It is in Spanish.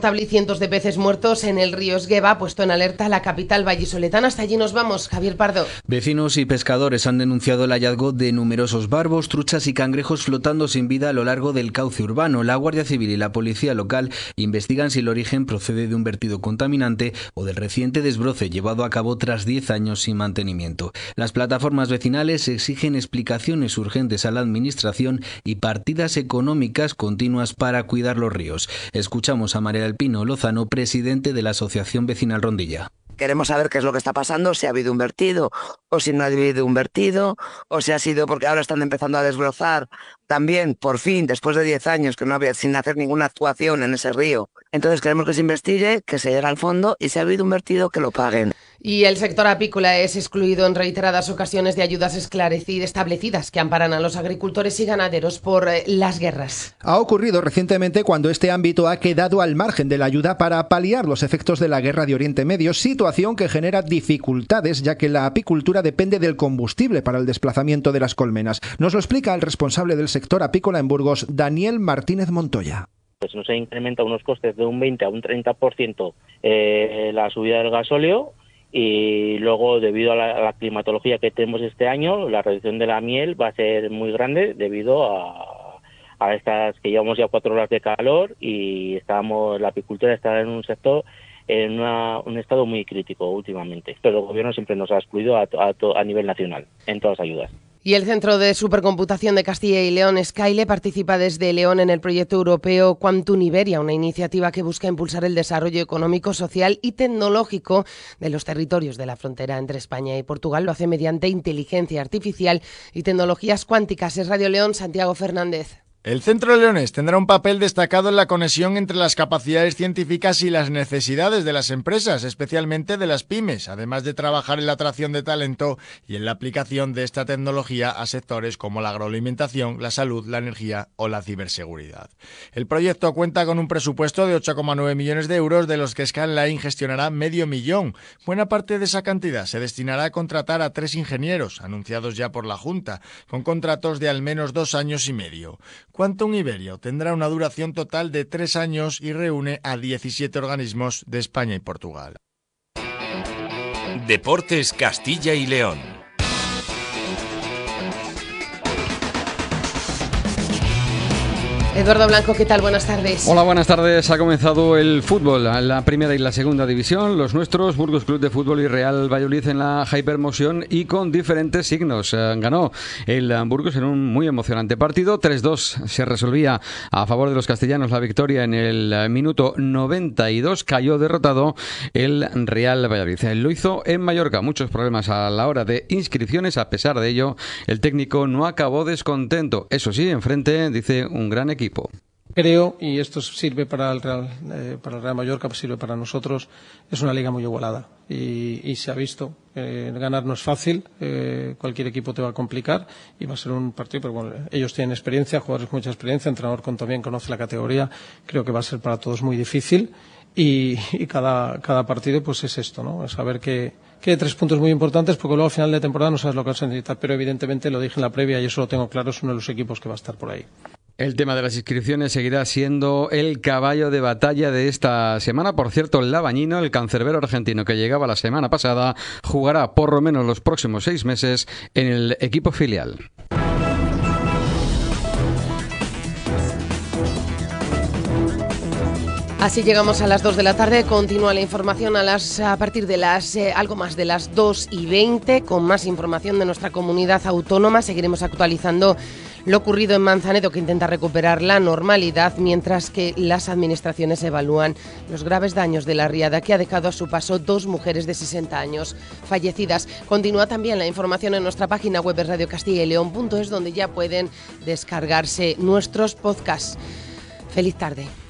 inadaptable y cientos de peces muertos en el río Esgueva ha puesto en alerta a la capital vallisoletana. Hasta allí nos vamos, Javier Pardo. Vecinos y pescadores han denunciado el hallazgo de numerosos barbos, truchas y cangrejos flotando sin vida a lo largo del cauce urbano. La Guardia Civil y la policía local investigan si el origen procede de un vertido contaminante o del reciente desbroce llevado a cabo tras 10 años sin mantenimiento. Las plataformas vecinales exigen explicaciones urgentes a la administración y partidas económicas continuas para cuidar los ríos. Escuchamos a María del Pino Lozano, presidente de la Asociación Vecinal Rondilla. Queremos saber qué es lo que está pasando, si ha habido un vertido o si no ha habido un vertido, o si ha sido porque ahora están empezando a desbrozar también, por fin, después de 10 años que no había, sin hacer ninguna actuación en ese río. Entonces queremos que se investigue, que se llegue al fondo y si ha habido un vertido, que lo paguen. Y el sector apícola es excluido en reiteradas ocasiones de ayudas establecidas que amparan a los agricultores y ganaderos por las guerras. Ha ocurrido recientemente cuando este ámbito ha quedado al margen de la ayuda para paliar los efectos de la guerra de Oriente Medio, situación que genera dificultades ya que la apicultura depende del combustible para el desplazamiento de las colmenas. Nos lo explica el responsable del sector apícola en Burgos, Daniel Martínez Montoya. Pues nos ha incrementado unos costes de un 20 a un 30% la subida del gasóleo. Y luego, debido a la climatología que tenemos este año, la reducción de la miel va a ser muy grande debido a estas que llevamos ya 4 horas de calor y la apicultura está en un sector en un estado muy crítico últimamente. Pero el gobierno siempre nos ha excluido a nivel nacional en todas las ayudas. Y el Centro de Supercomputación de Castilla y León, Skyle, participa desde León en el proyecto europeo Quantum Iberia, una iniciativa que busca impulsar el desarrollo económico, social y tecnológico de los territorios de la frontera entre España y Portugal. Lo hace mediante inteligencia artificial y tecnologías cuánticas. Es Radio León, Santiago Fernández. El Centro Leones tendrá un papel destacado en la conexión entre las capacidades científicas y las necesidades de las empresas, especialmente de las pymes, además de trabajar en la atracción de talento y en la aplicación de esta tecnología a sectores como la agroalimentación, la salud, la energía o la ciberseguridad. El proyecto cuenta con un presupuesto de 8,9 millones de euros, de los que Scanline gestionará medio millón. Buena parte de esa cantidad se destinará a contratar a 3 ingenieros, anunciados ya por la Junta, con contratos de al menos 2 años y medio. Quantum Iberia tendrá una duración total de 3 años y reúne a 17 organismos de España y Portugal. Deportes Castilla y León. Eduardo Blanco, ¿qué tal? Buenas tardes. Hola, buenas tardes. Ha comenzado el fútbol, la primera y la segunda división. Los nuestros, Burgos Club de Fútbol y Real Valladolid en la Hypermotion y con diferentes signos. Ganó el Burgos en un muy emocionante partido. 3-2 se resolvía a favor de los castellanos la victoria en el minuto 92. Cayó derrotado el Real Valladolid. Lo hizo en Mallorca. Muchos problemas a la hora de inscripciones. A pesar de ello, el técnico no acabó descontento. Eso sí, enfrente, dice, un gran equipo. Creo, y esto sirve para el Real Mallorca, sirve para nosotros, es una liga muy igualada y se ha visto. Ganar no es fácil, cualquier equipo te va a complicar y va a ser un partido, pero bueno, ellos tienen experiencia, jugadores con mucha experiencia, entrenador con también conoce la categoría, creo que va a ser para todos muy difícil y cada partido pues es esto, ¿no? Es saber que hay 3 puntos muy importantes porque luego al final de temporada no sabes lo que vas a necesitar, pero evidentemente lo dije en la previa y eso lo tengo claro, es uno de los equipos que va a estar por ahí. El tema de las inscripciones seguirá siendo el caballo de batalla de esta semana. Por cierto, el Labañino, el cancerbero argentino que llegaba la semana pasada, jugará por lo menos los próximos 6 meses en el equipo filial. Así llegamos a las 2 de la tarde. Continúa la información a partir de algo más de las 2:20 con más información de nuestra comunidad autónoma. Seguiremos actualizando lo ocurrido en Manzanedo, que intenta recuperar la normalidad, mientras que las administraciones evalúan los graves daños de la riada que ha dejado a su paso 2 mujeres de 60 años fallecidas. Continúa también la información en nuestra página web radiocastillaeleon.es, donde ya pueden descargarse nuestros podcasts. Feliz tarde.